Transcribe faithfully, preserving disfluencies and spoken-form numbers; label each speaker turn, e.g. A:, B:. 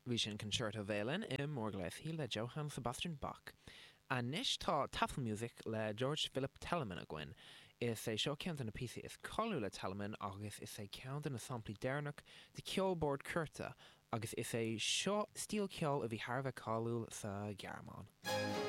A: Bhí sin concerto Velen i Morglaith le Johann Sebastian Bach. A níis tá tafel music le George Philip Telemann a gin. Is é seo ceann na písaí is colú le Telemann agus is é ceann na samplaí déarnach de ceolbord curta agus is é seo stíl ceol a bhí Harbheith cáúil sa Gearmán.